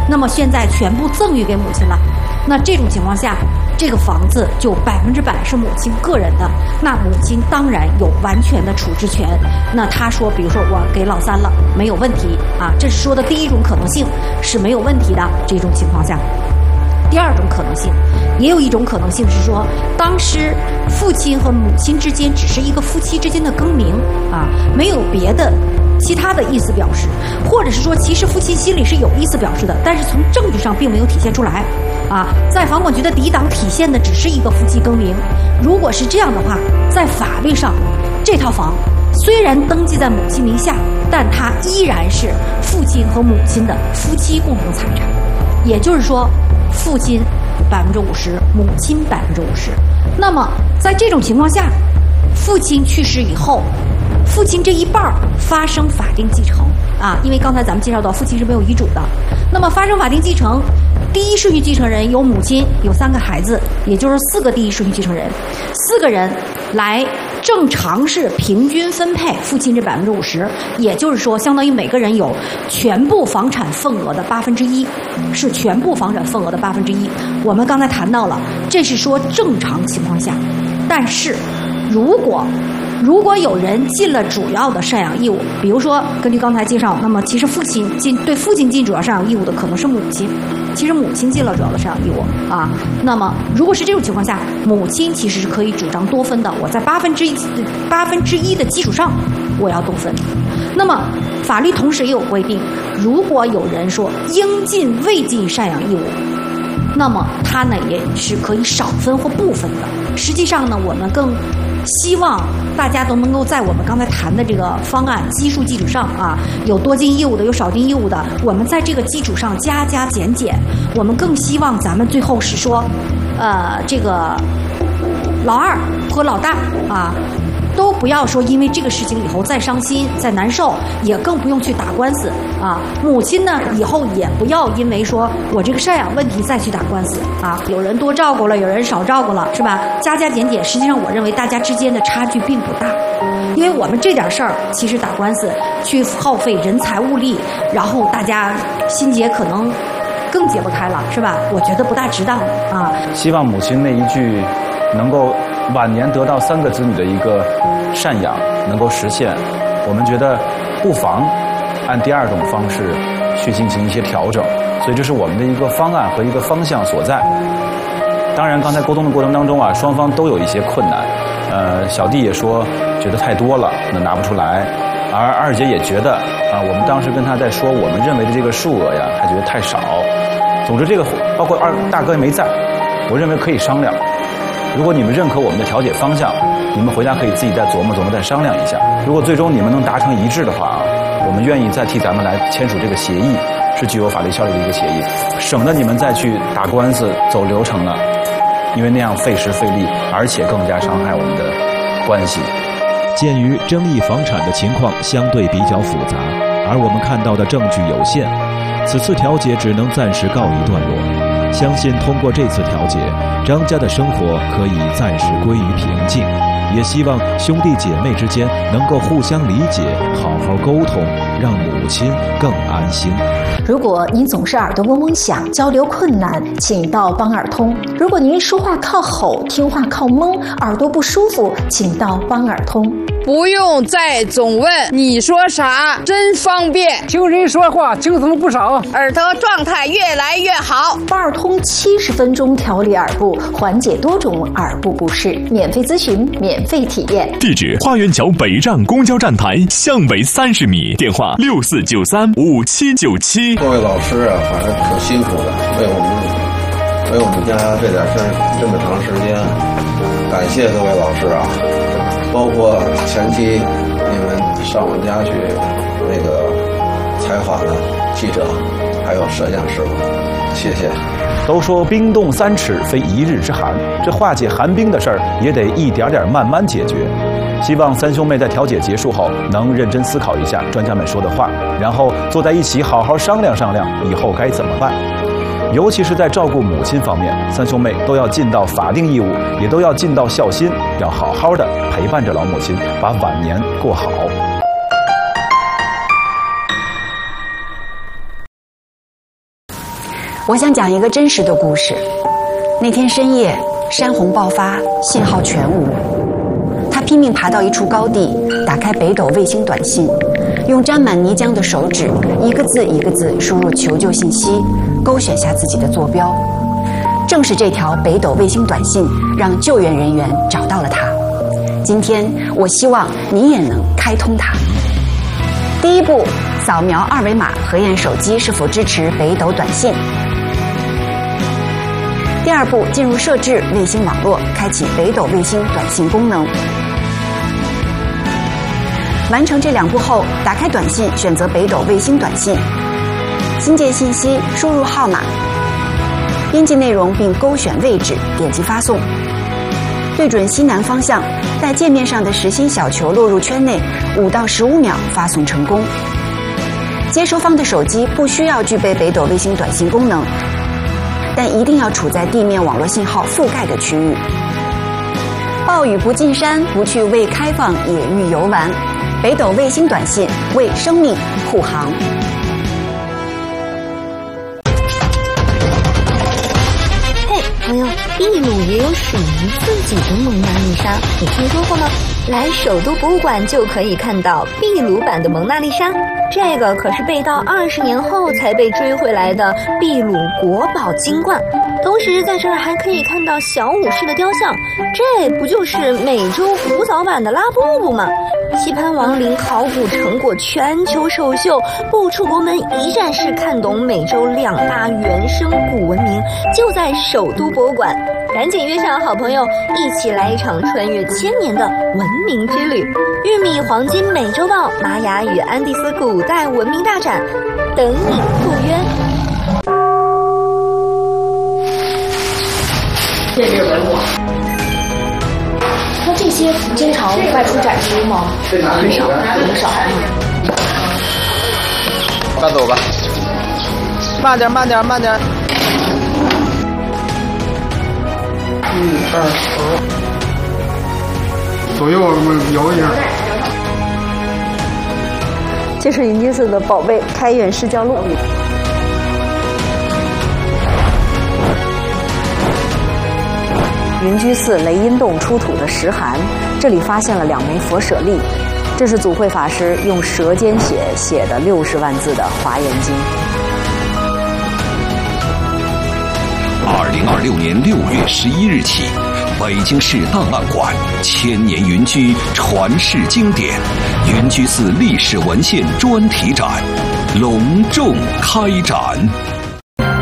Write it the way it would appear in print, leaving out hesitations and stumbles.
那么现在全部赠与给母亲了。那这种情况下，这个房子就100%是母亲个人的，那母亲当然有完全的处置权。那他说，比如说我给老三了，没有问题啊，这是说的第一种可能性是没有问题的。这种情况下，第二种可能性，也有一种可能性是说，当时父亲和母亲之间只是一个夫妻之间的更名啊，没有别的其他的意思表示，或者是说其实夫妻心里是有意思表示的，但是从证据上并没有体现出来啊。在房管局的抵挡体现的只是一个夫妻更名。如果是这样的话，在法律上这套房虽然登记在母亲名下，但它依然是父亲和母亲的夫妻共同财产，也就是说父亲50%，母亲50%。那么在这种情况下，父亲去世以后，父亲这一半发生法定继承啊，因为刚才咱们介绍到父亲是没有遗嘱的。那么发生法定继承，第一顺序继承人有母亲，有3个孩子，也就是4个第一顺序继承人，4个人来正常是平均分配父亲这50%，也就是说相当于每个人有全部房产份额的1/8，是全部房产份额的1/8。我们刚才谈到了，这是说正常情况下，但是如果有人尽了主要的赡养义务，比如说根据刚才介绍，那么其实对父亲尽主要赡养义务的可能是母亲，其实母亲尽了主要的赡养义务啊。那么如果是这种情况下，母亲其实是可以主张多分的，我在1/8的基础上我要多分。那么法律同时也有规定，如果有人说应尽未尽赡养义务，那么他呢也是可以少分或不分的。实际上呢，我们更希望大家都能够在我们刚才谈的这个方案基数基础上啊，有多尽义务的，有少尽义务的，我们在这个基础上加减。我们更希望咱们最后是说，这个老二和老大啊，都不要说因为这个事情以后再伤心再难受，也更不用去打官司啊。母亲呢以后也不要因为说我这个赡养问题再去打官司啊。有人多照顾了，有人少照顾了，是吧？加减，实际上我认为大家之间的差距并不大，因为我们这点事儿其实打官司去耗费人才物力，然后大家心结可能更解不开了，是吧？我觉得不大值当啊。 希望母亲那一句能够晚年得到3个子女的一个赡养能够实现，我们觉得不妨按第2种方式去进行一些调整，所以这是我们的一个方案和一个方向所在。当然刚才沟通的过程当中啊，双方都有一些困难，小弟也说觉得太多了，那拿不出来，而二姐也觉得啊，我们当时跟他在说我们认为的这个数额呀，他觉得太少。总之这个包括大哥也没在，我认为可以商量。如果你们认可我们的调解方向，你们回家可以自己再琢磨琢磨，再商量一下。如果最终你们能达成一致的话啊，我们愿意再替咱们来签署这个协议，是具有法律效力的一个协议，省得你们再去打官司走流程了，因为那样费时费力，而且更加伤害我们的关系。 鉴于争议房产的情况相对比较复杂，而我们看到的证据有限，此次调解只能暂时告一段落。相信通过这次调解，张家的生活可以暂时归于平静，也希望兄弟姐妹之间能够互相理解，好好沟通，让母亲更安心。 如果您总是耳朵嗡嗡响，交流困难，请到帮耳通。如果您说话靠吼，听话靠蒙，耳朵不舒服，请到帮耳通。 不用再总问你说啥，真方便。 听人说话精神不少， 耳朵状态越来越好。 帮耳通70分钟调理耳部，缓解多种耳部不适，免费咨询，免费体验。 地址：花园桥北站公交站台向北30米，电话64935797。 各位老师啊，反正挺辛苦的，为我们家这点事儿这么长时间，感谢各位老师啊。包括前期你们上我们家去那个采访的记者，还有摄像师傅，谢谢。 都说冰冻3尺非一日之寒，这化解寒冰的事儿也得一点点慢慢解决。希望3兄妹在调解结束后能认真思考一下专家们说的话，然后坐在一起好好商量商量以后该怎么办。尤其是在照顾母亲方面，3兄妹都要尽到法定义务，也都要尽到孝心，要好好的陪伴着老母亲，把晚年过好。 我想讲一个真实的故事。那天深夜，山洪爆发，信号全无。他拼命爬到一处高地，打开北斗卫星短信，用沾满泥浆的手指一个字一个字输入求救信息，勾选下自己的坐标。正是这条北斗卫星短信，让救援人员找到了他。今天，我希望你也能开通它。第一步，扫描二维码核验手机是否支持北斗短信。第二步，进入设置卫星网络，开启北斗卫星短信功能。完成这2步后，打开短信，选择北斗卫星短信，新建信息，输入号码，编辑内容并勾选位置，点击发送。对准西南方向，在界面上的实心小球落入圈内，5到15秒发送成功。接收方的手机不需要具备北斗卫星短信功能，但一定要处在地面网络信号覆盖的区域。暴雨不进山，不去未开放野域游玩。北斗卫星短信为生命护航。 嘿，朋友，秘鲁也有属于自己的蒙娜丽莎，你听说过吗？来首都博物馆就可以看到秘鲁版的蒙娜丽莎，这个可是被盗20年后才被追回来的秘鲁国宝金冠。同时在这儿还可以看到小武士的雕像，这不就是美洲古早版的拉布布吗？棋盘王陵考古成果全球首秀，不出国门一站式看懂美洲2大原生古文明，就在首都博物馆。赶紧约上好朋友，一起来一场穿越千年的文明之旅。玉米黄金美洲豹玛雅与安第斯古代文明大展，等你赴约。 那这些经常外出展出吗？很少，很少。 慢走吧，慢点，慢点，慢点。 1、2、10，左右我们摇一下。 这是云居寺的宝贝开元释教录。云居寺雷音洞出土的石函，这里发现了2枚佛舍利，这是祖慧法师用舌尖写的60万字的《华严经》。 2026年6月11日起，北京市档案馆千年云居传世经典云居寺历史文献专题展隆重开展。